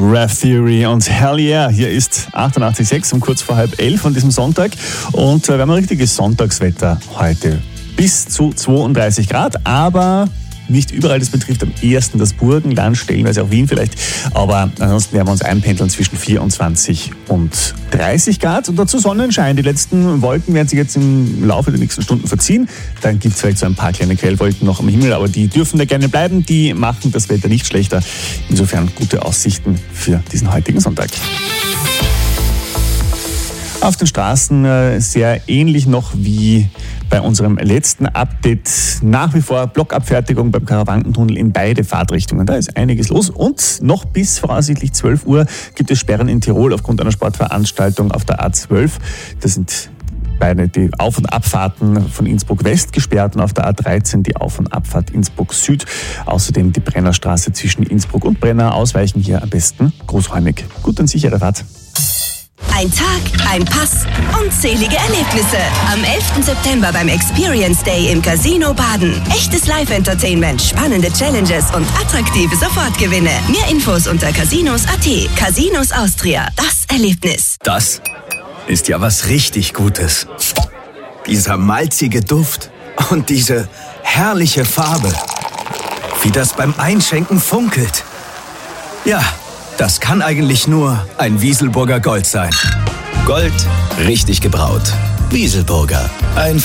Rap Theory und Hell Yeah, hier ist 88,6 um kurz vor 10:30 an diesem Sonntag und wir haben ein richtiges Sonntagswetter heute. Bis zu 32 Grad, aber nicht überall, das betrifft am ehesten das Burgenland, stellenweise auch Wien vielleicht, aber ansonsten werden wir uns einpendeln zwischen 24 und 30 Grad und dazu Sonnenschein. Die letzten Wolken werden sich jetzt im Laufe der nächsten Stunden verziehen. Dann gibt es vielleicht so ein paar kleine Quellwolken noch am Himmel, aber die dürfen da gerne bleiben, die machen das Wetter nicht schlechter. Insofern gute Aussichten für diesen heutigen Sonntag. Auf den Straßen sehr ähnlich noch wie bei unserem letzten Update. Nach wie vor Blockabfertigung beim Karawankentunnel in beide Fahrtrichtungen. Da ist einiges los und noch bis voraussichtlich 12 Uhr gibt es Sperren in Tirol aufgrund einer Sportveranstaltung auf der A12. Das sind beide die Auf- und Abfahrten von Innsbruck West gesperrt und auf der A13 die Auf- und Abfahrt Innsbruck Süd. Außerdem die Brennerstraße zwischen Innsbruck und Brenner. Ausweichen hier am besten großräumig. Gut und sichere Fahrt. Ein Tag, ein Pass, unzählige Erlebnisse. Am 11. September beim Experience Day im Casino Baden. Echtes Live-Entertainment, spannende Challenges und attraktive Sofortgewinne. Mehr Infos unter casinos.at. Casinos Austria, das Erlebnis. Das ist ja was richtig Gutes. Dieser malzige Duft und diese herrliche Farbe. Wie das beim Einschenken funkelt. Ja, das kann eigentlich nur ein Wieselburger Gold sein. Gold, richtig gebraut. Wieselburger, ein